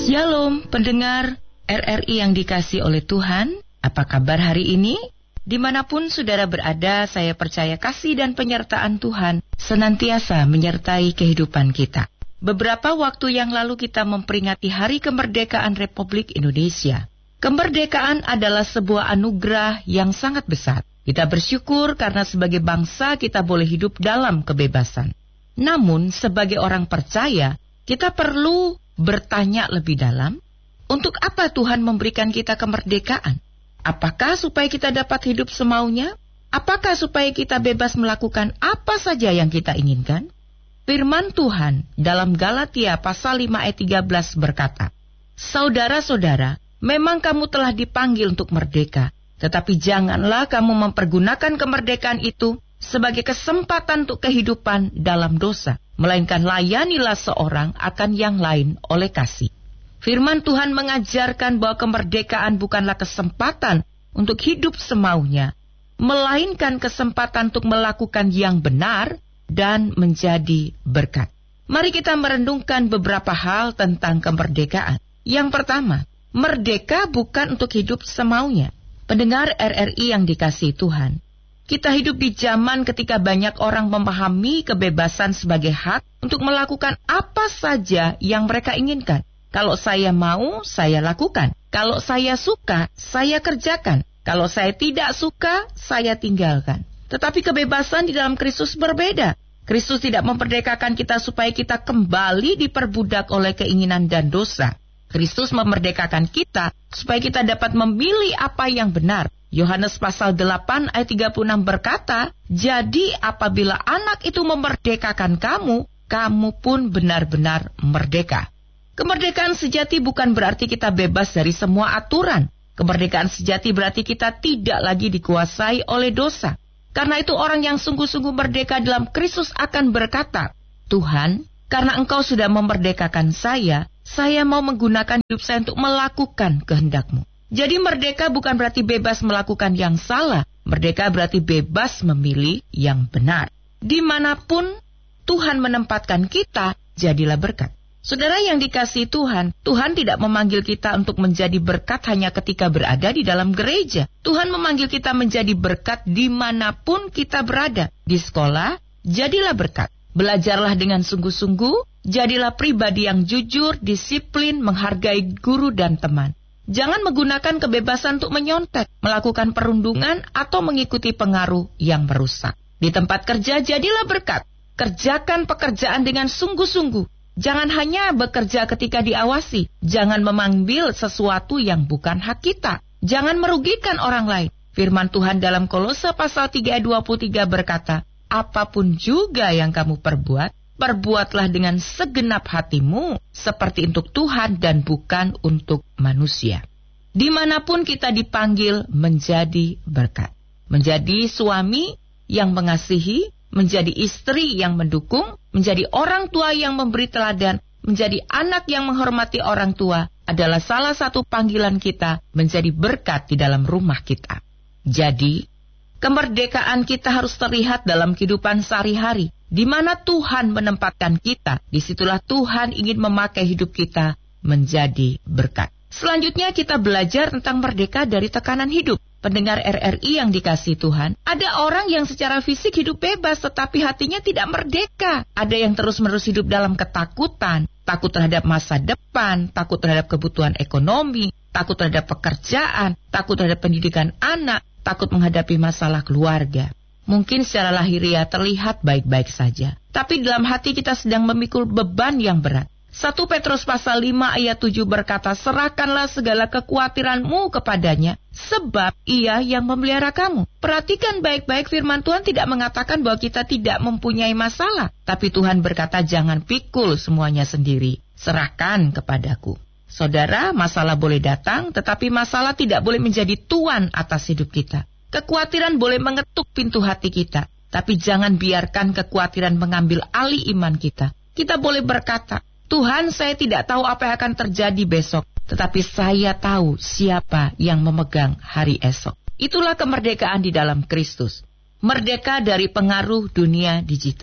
Shalom pendengar RRI yang dikasihi oleh Tuhan. Apa kabar hari ini? Dimanapun saudara berada, saya percaya kasih dan penyertaan Tuhan senantiasa menyertai kehidupan kita. Beberapa waktu yang lalu kita memperingati Hari Kemerdekaan Republik Indonesia. Kemerdekaan adalah sebuah anugerah yang sangat besar. Kita bersyukur karena sebagai bangsa kita boleh hidup dalam kebebasan. Namun sebagai orang percaya, kita perlu bertanya lebih dalam, untuk apa Tuhan memberikan kita kemerdekaan? Apakah supaya kita dapat hidup semaunya? Apakah supaya kita bebas melakukan apa saja yang kita inginkan? Firman Tuhan dalam Galatia pasal 5 ayat 13 berkata, "Saudara-saudara, memang kamu telah dipanggil untuk merdeka, tetapi janganlah kamu mempergunakan kemerdekaan itu sebagai kesempatan untuk kehidupan dalam dosa, melainkan layanilah seorang akan yang lain oleh kasih." Firman Tuhan mengajarkan bahwa kemerdekaan bukanlah kesempatan untuk hidup semaunya, melainkan kesempatan untuk melakukan yang benar dan menjadi berkat. Mari kita merenungkan beberapa hal tentang kemerdekaan. Yang pertama, merdeka bukan untuk hidup semaunya. Pendengar RRI yang dikasihi Tuhan, kita hidup di zaman ketika banyak orang memahami kebebasan sebagai hak untuk melakukan apa saja yang mereka inginkan. Kalau saya mau, saya lakukan. Kalau saya suka, saya kerjakan. Kalau saya tidak suka, saya tinggalkan. Tetapi kebebasan di dalam Kristus berbeda. Kristus tidak memperdekakan kita supaya kita kembali diperbudak oleh keinginan dan dosa. Kristus memerdekakan kita supaya kita dapat memilih apa yang benar. Yohanes pasal 8 ayat 36 berkata, "Jadi apabila anak itu memerdekakan kamu, kamu pun benar-benar merdeka." Kemerdekaan sejati bukan berarti kita bebas dari semua aturan. Kemerdekaan sejati berarti kita tidak lagi dikuasai oleh dosa. Karena itu orang yang sungguh-sungguh merdeka dalam Kristus akan berkata, "Tuhan, karena Engkau sudah memerdekakan saya mau menggunakan hidup saya untuk melakukan kehendak-Mu." Jadi merdeka bukan berarti bebas melakukan yang salah. Merdeka berarti bebas memilih yang benar. Dimanapun Tuhan menempatkan kita, jadilah berkat. Saudara yang dikasihi Tuhan, Tuhan tidak memanggil kita untuk menjadi berkat hanya ketika berada di dalam gereja. Tuhan memanggil kita menjadi berkat dimanapun kita berada. Di sekolah, jadilah berkat. Belajarlah dengan sungguh-sungguh, jadilah pribadi yang jujur, disiplin, menghargai guru dan teman. Jangan menggunakan kebebasan untuk menyontek, melakukan perundungan, atau mengikuti pengaruh yang merusak. Di tempat kerja, jadilah berkat. Kerjakan pekerjaan dengan sungguh-sungguh. Jangan hanya bekerja ketika diawasi. Jangan mengambil sesuatu yang bukan hak kita. Jangan merugikan orang lain. Firman Tuhan dalam Kolose pasal 3 ayat 23 berkata, "Apapun juga yang kamu perbuat, perbuatlah dengan segenap hatimu, seperti untuk Tuhan dan bukan untuk manusia." Dimanapun kita dipanggil menjadi berkat. Menjadi suami yang mengasihi, menjadi istri yang mendukung, menjadi orang tua yang memberi teladan, menjadi anak yang menghormati orang tua adalah salah satu panggilan kita menjadi berkat di dalam rumah kita. Jadi, kemerdekaan kita harus terlihat dalam kehidupan sehari-hari. Di mana Tuhan menempatkan kita, disitulah Tuhan ingin memakai hidup kita menjadi berkat. Selanjutnya kita belajar tentang merdeka dari tekanan hidup. Pendengar RRI yang dikasihi Tuhan, ada orang yang secara fisik hidup bebas tetapi hatinya tidak merdeka. Ada yang terus-menerus hidup dalam ketakutan, takut terhadap masa depan, takut terhadap kebutuhan ekonomi, takut terhadap pekerjaan, takut terhadap pendidikan anak, takut menghadapi masalah keluarga. Mungkin secara lahiriah terlihat baik-baik saja, tapi dalam hati kita sedang memikul beban yang berat. 1 Petrus pasal 5 ayat 7 berkata, "Serahkanlah segala kekhawatiranmu kepadanya, sebab ia yang memelihara kamu." Perhatikan baik-baik, firman Tuhan tidak mengatakan bahwa kita tidak mempunyai masalah. Tapi Tuhan berkata, "Jangan pikul semuanya sendiri, serahkan kepadaku." Saudara, masalah boleh datang, tetapi masalah tidak boleh menjadi tuan atas hidup kita. Kekhawatiran boleh mengetuk pintu hati kita, tapi jangan biarkan kekhawatiran mengambil alih iman kita. Kita boleh berkata, "Tuhan, saya tidak tahu apa yang akan terjadi besok, tetapi saya tahu siapa yang memegang hari esok." Itulah kemerdekaan di dalam Kristus. Merdeka dari pengaruh dunia digital.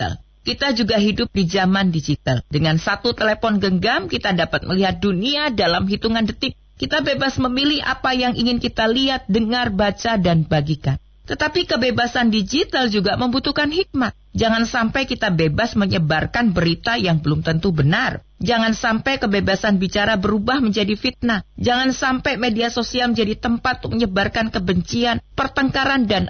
Kita juga hidup di zaman digital. Dengan satu telepon genggam, kita dapat melihat dunia dalam hitungan detik. Kita bebas memilih apa yang ingin kita lihat, dengar, baca, dan bagikan. Tetapi kebebasan digital juga membutuhkan hikmat. Jangan sampai kita bebas menyebarkan berita yang belum tentu benar. Jangan sampai kebebasan bicara berubah menjadi fitnah. Jangan sampai media sosial menjadi tempat untuk menyebarkan kebencian, pertengkaran, dan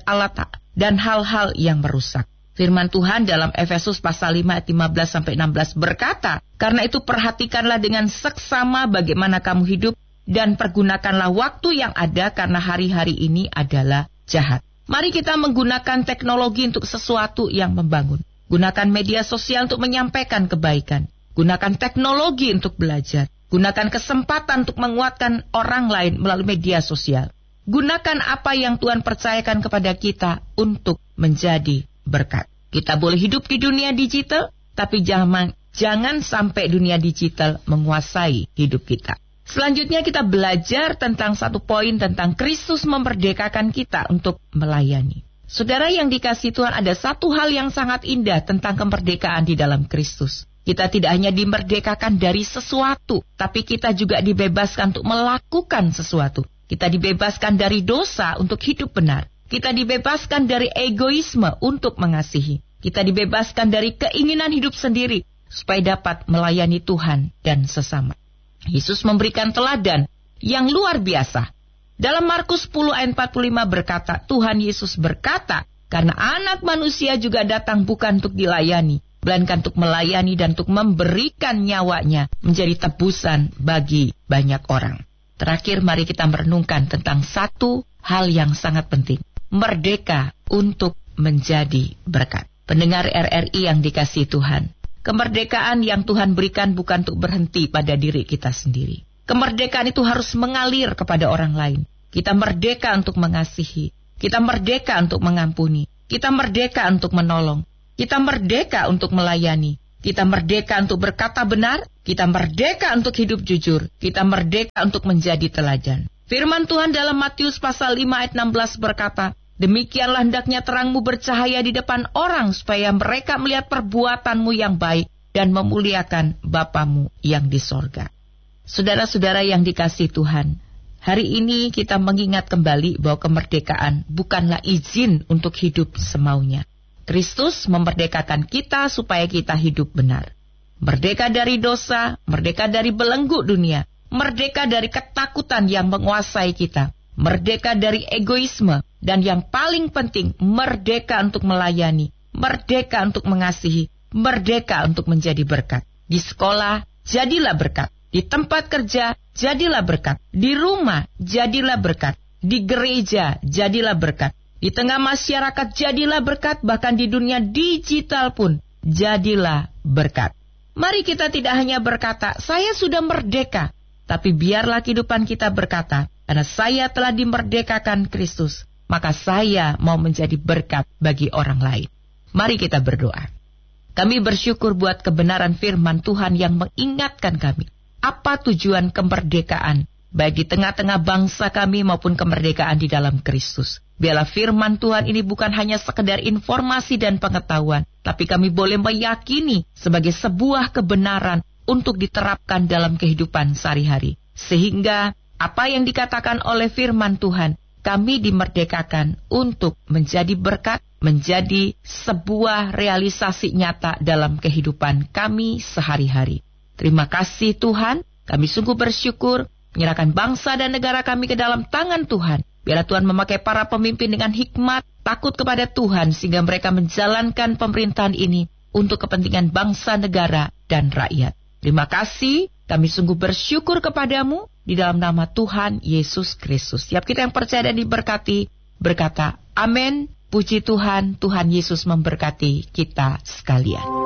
hal-hal yang merusak. Firman Tuhan dalam Efesus pasal 5 ayat 15-16 berkata, "Karena itu perhatikanlah dengan seksama bagaimana kamu hidup, dan pergunakanlah waktu yang ada karena hari-hari ini adalah jahat." Mari kita menggunakan teknologi untuk sesuatu yang membangun. Gunakan media sosial untuk menyampaikan kebaikan. Gunakan teknologi untuk belajar. Gunakan kesempatan untuk menguatkan orang lain melalui media sosial. Gunakan apa yang Tuhan percayakan kepada kita untuk menjadi berkat. Kita boleh hidup di dunia digital, tapi jangan sampai dunia digital menguasai hidup kita. Selanjutnya kita belajar tentang satu poin tentang Kristus memerdekakan kita untuk melayani. Saudara yang dikasihi Tuhan, ada satu hal yang sangat indah tentang kemerdekaan di dalam Kristus. Kita tidak hanya dimerdekakan dari sesuatu, tapi kita juga dibebaskan untuk melakukan sesuatu. Kita dibebaskan dari dosa untuk hidup benar. Kita dibebaskan dari egoisme untuk mengasihi. Kita dibebaskan dari keinginan hidup sendiri supaya dapat melayani Tuhan dan sesama. Yesus memberikan teladan yang luar biasa. Dalam Markus 10 ayat 45 berkata, Tuhan Yesus berkata, "Karena anak manusia juga datang bukan untuk dilayani, melainkan untuk melayani dan untuk memberikan nyawanya menjadi tebusan bagi banyak orang." Terakhir, mari kita merenungkan tentang satu hal yang sangat penting. Merdeka untuk menjadi berkat. Pendengar RRI yang dikasihi Tuhan, kemerdekaan yang Tuhan berikan bukan untuk berhenti pada diri kita sendiri. Kemerdekaan itu harus mengalir kepada orang lain. Kita merdeka untuk mengasihi. Kita merdeka untuk mengampuni. Kita merdeka untuk menolong. Kita merdeka untuk melayani. Kita merdeka untuk berkata benar. Kita merdeka untuk hidup jujur. Kita merdeka untuk menjadi teladan. Firman Tuhan dalam Matius pasal 5 ayat 16 berkata, "Demikianlah hendaknya terangmu bercahaya di depan orang, supaya mereka melihat perbuatanmu yang baik dan memuliakan Bapamu yang di sorga." Saudara-saudara yang dikasihi Tuhan, hari ini kita mengingat kembali bahwa kemerdekaan bukanlah izin untuk hidup semaunya. Kristus memerdekakan kita supaya kita hidup benar. Merdeka dari dosa, merdeka dari belenggu dunia, merdeka dari ketakutan yang menguasai kita, merdeka dari egoisme, dan yang paling penting, merdeka untuk melayani, merdeka untuk mengasihi, merdeka untuk menjadi berkat. Di sekolah, jadilah berkat. Di tempat kerja, jadilah berkat. Di rumah, jadilah berkat. Di gereja, jadilah berkat. Di tengah masyarakat, jadilah berkat. Bahkan di dunia digital pun, jadilah berkat. Mari kita tidak hanya berkata, "Saya sudah merdeka." Tapi biarlah kehidupan kita berkata, "Karena saya telah dimerdekakan Kristus, maka saya mau menjadi berkat bagi orang lain." Mari kita berdoa. Kami bersyukur buat kebenaran firman Tuhan yang mengingatkan kami apa tujuan kemerdekaan, baik di tengah-tengah bangsa kami maupun kemerdekaan di dalam Kristus. Biarlah firman Tuhan ini bukan hanya sekedar informasi dan pengetahuan, tapi kami boleh meyakini sebagai sebuah kebenaran untuk diterapkan dalam kehidupan sehari-hari. Sehingga apa yang dikatakan oleh firman Tuhan, kami dimerdekakan untuk menjadi berkat, menjadi sebuah realisasi nyata dalam kehidupan kami sehari-hari. Terima kasih Tuhan, kami sungguh bersyukur, menyerahkan bangsa dan negara kami ke dalam tangan Tuhan. Biarlah Tuhan memakai para pemimpin dengan hikmat, takut kepada Tuhan, sehingga mereka menjalankan pemerintahan ini untuk kepentingan bangsa, negara, dan rakyat. Terima kasih, kami sungguh bersyukur kepadamu, di dalam nama Tuhan Yesus Kristus. Setiap kita yang percaya dan diberkati, berkata, amin, puji Tuhan, Tuhan Yesus memberkati kita sekalian.